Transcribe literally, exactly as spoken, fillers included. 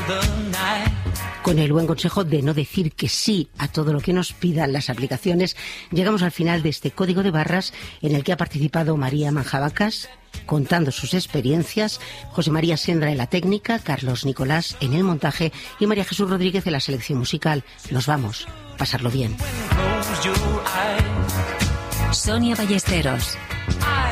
Con el buen consejo de no decir que sí a todo lo que nos pidan las aplicaciones, llegamos al final de este código de barras en el que ha participado María Manjabacas, contando sus experiencias, José María Sendra en la técnica, Carlos Nicolás en el montaje y María Jesús Rodríguez en la selección musical. Nos vamos. Pasarlo bien. Sonia Ballesteros.